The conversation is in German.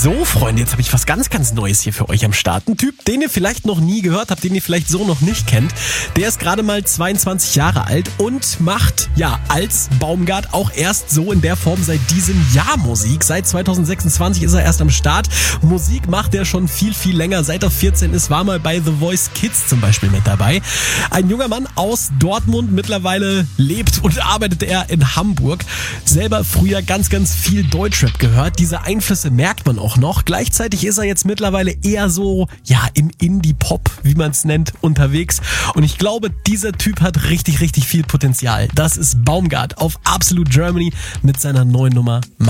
So, Freunde, jetzt habe ich was ganz, ganz Neues hier für euch am Start. Ein Typ, den ihr vielleicht noch nie gehört habt, den ihr vielleicht so noch nicht kennt. Der ist gerade mal 22 Jahre alt und macht, ja, als Baumgart auch erst so in der Form seit diesem Jahr Musik. Seit 2026 ist er erst am Start. Musik macht er schon viel, viel länger. Seit er 14 ist, war mal bei The Voice Kids zum Beispiel mit dabei. Ein junger Mann aus Dortmund, mittlerweile lebt und arbeitet er in Hamburg. Selber früher ganz, ganz viel Deutschrap gehört. Diese Einflüsse merkt man auch noch. Gleichzeitig ist er jetzt mittlerweile eher so, ja, im Indie-Pop, wie man es nennt, unterwegs. Und ich glaube, dieser Typ hat richtig, richtig viel Potenzial. Das ist Baumgart auf Absolute Germany mit seiner neuen Nummer